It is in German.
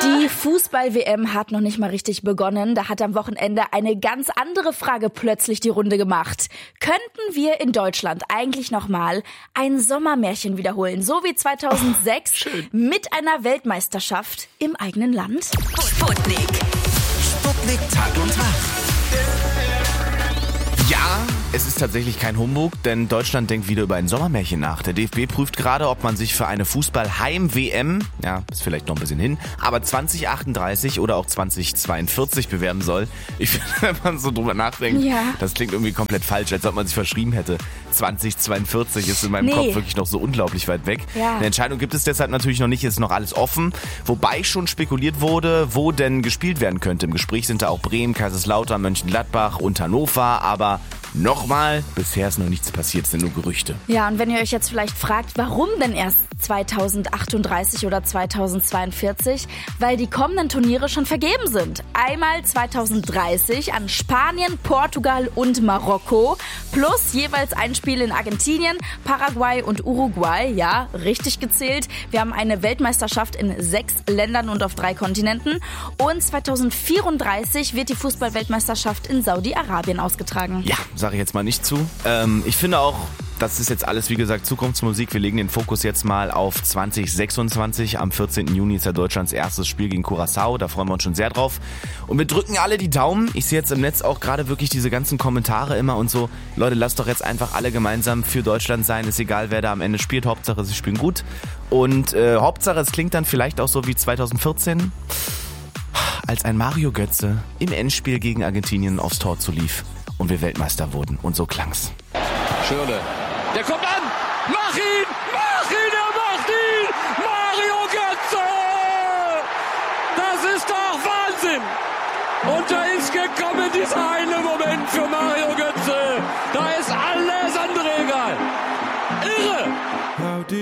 Die Fußball-WM hat noch nicht mal richtig begonnen. Da hat am Wochenende eine ganz andere Frage plötzlich die Runde gemacht. Könnten wir in Deutschland eigentlich nochmal ein Sommermärchen wiederholen, so wie 2006 mit einer Weltmeisterschaft im eigenen Land? Sputnik Tag und Nacht. Ja, es ist tatsächlich kein Humbug, denn Deutschland denkt wieder über ein Sommermärchen nach. Der DFB prüft gerade, ob man sich für eine Fußball-Heim-WM, ja, ist vielleicht noch ein bisschen hin, aber 2038 oder auch 2042 bewerben soll. Ich finde, wenn man so drüber nachdenkt, das klingt irgendwie komplett falsch, als ob man sich verschrieben hätte. 2042 ist in meinem Kopf wirklich noch so unglaublich weit weg. Ja. Eine Entscheidung gibt es deshalb natürlich noch nicht, ist noch alles offen. Wobei schon spekuliert wurde, wo denn gespielt werden könnte. Im Gespräch sind da auch Bremen, Kaiserslautern, Mönchengladbach und Hannover, aber nochmal, bisher ist noch nichts passiert, es sind nur Gerüchte. Ja, und wenn ihr euch jetzt vielleicht fragt, warum denn erst 2038 oder 2042? Weil die kommenden Turniere schon vergeben sind. Einmal 2030 an Spanien, Portugal und Marokko, plus jeweils ein Spiel in Argentinien, Paraguay und Uruguay. Ja, richtig gezählt. Wir haben eine Weltmeisterschaft in 6 Ländern und auf 3 Kontinenten. Und 2034 wird die Fußball-Weltmeisterschaft in Saudi-Arabien ausgetragen. Ja, sage ich jetzt mal nicht zu. Ich finde auch, das ist jetzt alles, wie gesagt, Zukunftsmusik. Wir legen den Fokus jetzt mal auf 2026. Am 14. Juni ist ja Deutschlands erstes Spiel gegen Curaçao. Da freuen wir uns schon sehr drauf. Und wir drücken alle die Daumen. Ich sehe jetzt im Netz auch gerade wirklich diese ganzen Kommentare immer und so. Leute, lasst doch jetzt einfach alle gemeinsam für Deutschland sein. Ist egal, wer da am Ende spielt. Hauptsache, sie spielen gut. Und Hauptsache, es klingt dann vielleicht auch so wie 2014, als ein Mario Götze im Endspiel gegen Argentinien aufs Tor zulief und wir Weltmeister wurden. Und so klang's. Schürrle. Der kommt an! Mach ihn! Mach ihn! Er macht ihn! Mario Götze! Das ist doch Wahnsinn! Und da ist gekommen dieser eine Moment für Mario Götze. Da ist alles andere egal. Irre!